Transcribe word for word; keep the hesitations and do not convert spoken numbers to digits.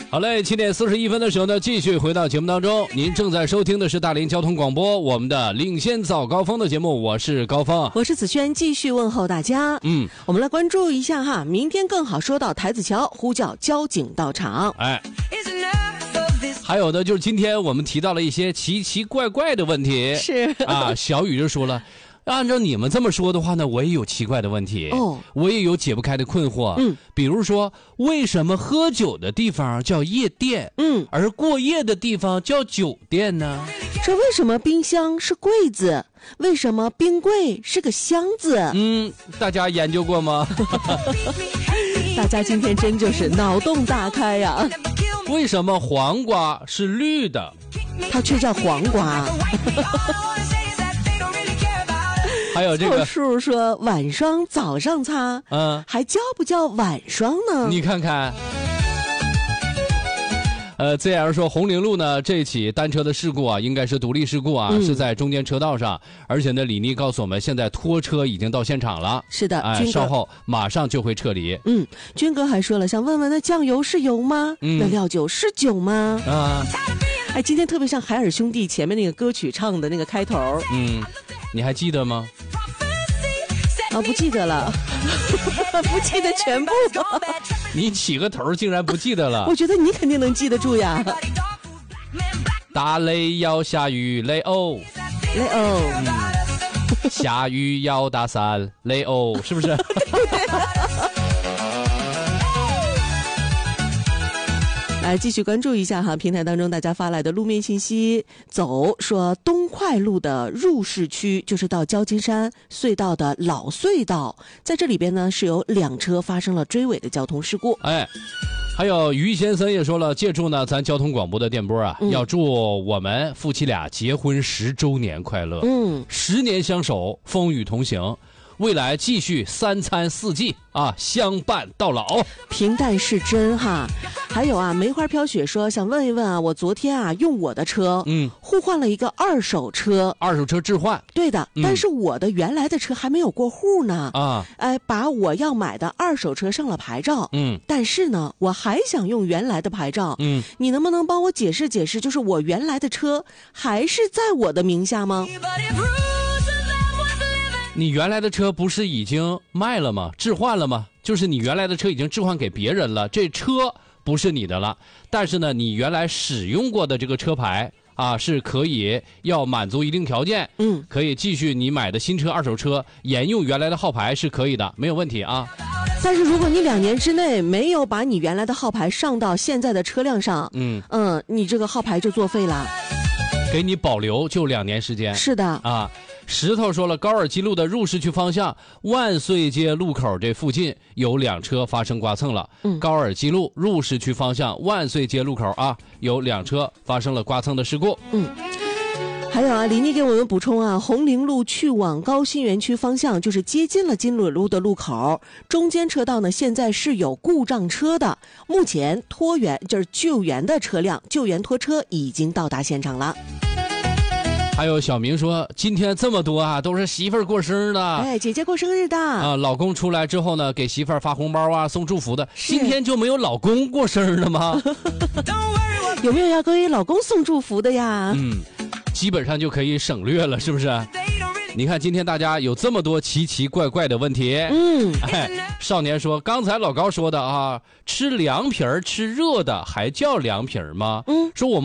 好嘞，七点四十一分的时候呢，继续回到节目当中。您正在收听的是大连交通广播，我们的领先早高峰的节目，我是高峰， 我是子轩，继续问候大家。 嗯， 我们来关注一下哈，明天更好说到台子桥，呼叫交警到场。 哎，还有呢，就是今天我们提到了一些奇奇怪怪的问题。 是啊，小雨就说了。按照你们这么说的话呢，我也有奇怪的问题哦， 我也有解不开的困惑。 嗯， 比如说，为什么喝酒的地方叫夜店， 嗯， 而过夜的地方叫酒店呢？ 这为什么冰箱是柜子？为什么冰柜是个箱子？ 嗯，大家研究过吗？ 大家今天真就是脑洞大开呀！ 为什么黄瓜是绿的？ 它却叫黄瓜。 还有这个叔叔说晚霜早上擦， 嗯， 还叫不叫晚霜呢？ 你看看。呃 ，Z L 说红陵路呢这起单车的事故啊，应该是独立事故啊，嗯、是在中间车道上，而且呢，李妮告诉我们，现在拖车已经到现场了。 是的， 哎，稍后马上就会撤离。 嗯，军哥还说了，想问问那酱油是油吗？嗯、那料酒是酒吗？ 啊， 哎，今天特别像海尔兄弟前面那个歌曲唱的那个开头。 嗯，你还记得吗？ 啊，不记得了，不记得全部。 你起个头竟然不记得了？ 我觉得你肯定能记得住呀。 打雷要下雨雷欧， 雷欧、 嗯，下雨要打伞雷欧，是不是？ 来继续关注一下哈，平台当中大家发来的路面信息。走说东快路的入市区，就是到交金山隧道的老隧道，在这里边呢是有两车发生了追尾的交通事故。 哎，还有于先生也说了，借助呢咱交通广播的电波啊，嗯、要祝我们夫妻俩结婚十周年快乐，嗯，十年相守，风雨同行。未来继续三餐四季啊，相伴到老。 平淡是真哈。还有啊，梅花飘雪说想问一问啊，我昨天啊用我的车，嗯，互换了一个二手车， 二手车置换。 对的，嗯、但是我的原来的车还没有过户呢。啊，哎，把我要买的二手车上了牌照。嗯，但是呢，我还想用原来的牌照。嗯，你能不能帮我解释解释，就是我原来的车还是在我的名下吗？ 你原来的车不是已经卖了吗？置换了吗？就是你原来的车已经置换给别人了，这车不是你的了。但是呢，你原来使用过的这个车牌啊，是可以要满足一定条件，嗯，可以继续你买的新车二手车沿用原来的号牌是可以的，没有问题啊。 但是如果你两年之内没有把你原来的号牌上到现在的车辆上，嗯嗯，你这个号牌就作废了。 给你保留就两年时间。 是的啊。石头说了，高尔基路的入市区方向万岁街路口这附近有两车发生刮蹭了。嗯，高尔基路入市区方向万岁街路口啊，有两车发生了刮蹭的事故。 嗯，还有啊，李妮给我们补充啊，红陵路去往高新园区方向，就是接近了金缕路的路口，中间车道呢现在是有故障车的，目前拖援就是救援的车辆，救援拖车已经到达现场了。 还有小明说，今天这么多啊，都是媳妇儿过生日的。 哎，姐姐过生日的啊，老公出来之后呢，给媳妇儿发红包啊，送祝福的。今天就没有老公过生日的吗？ 有没有要给老公送祝福的呀？ 嗯，基本上就可以省略了，是不是？你看今天大家有这么多奇奇怪怪的问题。嗯，哎，少年说，刚才老高说的啊，吃凉皮儿吃热的还叫凉皮儿吗？嗯，说我们。